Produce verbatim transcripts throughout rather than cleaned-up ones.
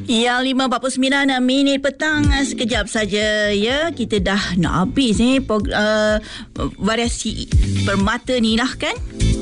Yang lima empat puluh sembilan minit petang. Sekejap saja ya, kita dah nak habis ni prog- uh, variasi permata ni lah kan.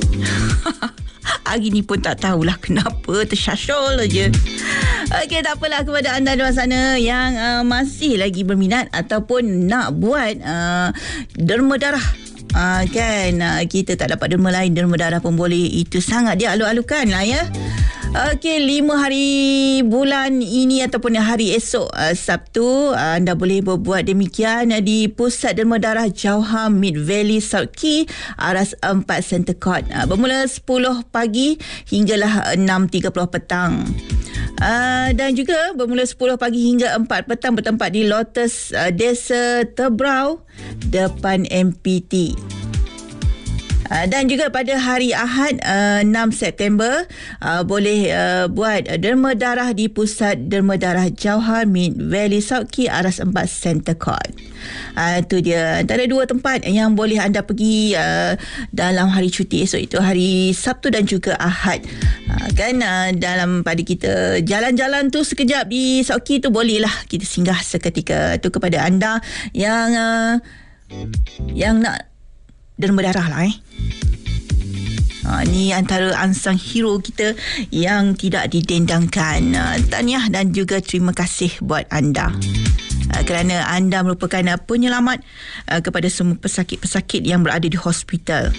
Hari ni pun tak tahulah kenapa, tersyasyol aja. Okey, tak apalah, kepada anda di luar sana yang uh, masih lagi berminat ataupun nak buat uh, derma darah. Uh, kan uh, kita tak dapat derma lain, derma darah pun boleh. Itu sangat dia alu-alukan lah ya. Okey, lima hari bulan ini ataupun hari esok uh, Sabtu, uh, anda boleh berbuat demikian uh, di Pusat Derma Darah Jauhar Mid Valley South Key, Aras empat Center Court, uh, bermula sepuluh pagi hinggalah enam tiga puluh petang. Uh, dan juga bermula sepuluh pagi hingga empat petang bertempat di Lotus uh, Desa Tebrau depan M P T. Uh, dan juga pada hari Ahad uh, enam September uh, boleh uh, buat uh, derma darah di Pusat Derma Darah Jauhar Mid Valley South Key, Aras empat Center Court. Uh, itu dia antara dua tempat yang boleh anda pergi uh, dalam hari cuti esok, itu hari Sabtu dan juga Ahad. Uh, kan uh, dalam pada kita jalan-jalan tu sekejap di South Key tu, bolehlah kita singgah seketika tu. Kepada anda yang uh, yang nak derma darah lah eh. Ha, ni antara unsung hero kita yang tidak didendangkan. Ha, tahniah dan juga terima kasih buat anda. Ha, kerana anda merupakan uh, penyelamat uh, kepada semua pesakit-pesakit yang berada di hospital.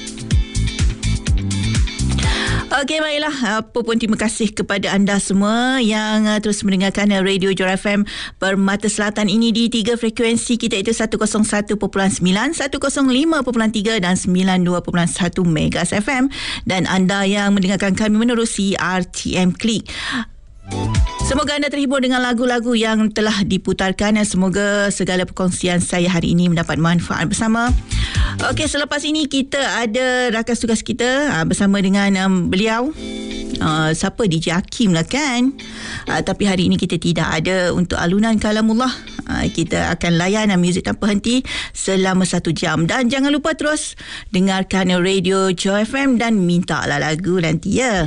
Okey, baiklah. Apa pun terima kasih kepada anda semua yang uh, terus mendengarkan uh, Radio Johor F M Permata Selatan ini di tiga frekuensi kita, itu seratus satu perpuluhan sembilan, seratus lima perpuluhan tiga dan sembilan puluh dua perpuluhan satu Megas F M. Dan anda yang mendengarkan kami menerusi R T M Klik, semoga anda terhibur dengan lagu-lagu yang telah diputarkan. Semoga segala perkongsian saya hari ini mendapat manfaat bersama. Okey, selepas ini kita ada rakan tugas kita uh, bersama dengan um, beliau. Uh, siapa? D J Hakim lah kan. Uh, tapi hari ini kita tidak ada untuk alunan kalamullah. Uh, kita akan layan uh, muzik tanpa henti selama satu jam. Dan jangan lupa terus dengarkan Radio Johor F M dan mintalah lagu nanti ya.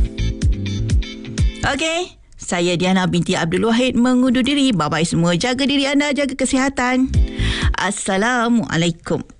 Okey, saya Diana binti Abdul Wahid mengundur diri. Bye-bye semua. Jaga diri anda, jaga kesihatan. Assalamualaikum.